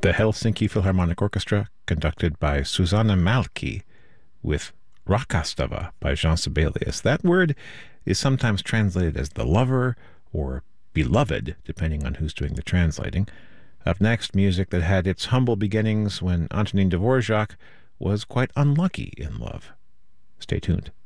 The Helsinki Philharmonic Orchestra, conducted by Susanna Malki, with Rakastava by Jean Sibelius. That word is sometimes translated as the lover or beloved, depending on who's doing the translating. Up next, music that had its humble beginnings when Antonin Dvorak was quite unlucky in love. Stay tuned.